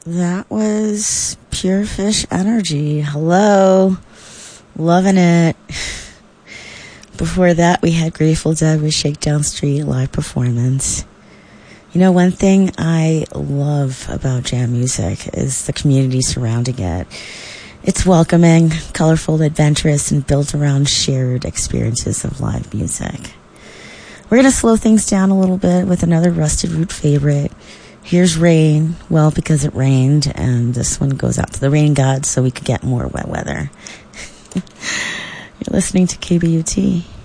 That was Pure Fish Energy. Hello. Loving it. Before that, we had Grateful Dead with Shakedown Street live performance. You know, one thing I love about jam music is the community surrounding it. It's welcoming, colorful, adventurous, and built around shared experiences of live music. We're going to slow things down a little bit with another Rusted Root favorite. Here's Rain, well, because it rained, and this one goes out to the rain gods so we could get more wet weather. You're listening to KBUT.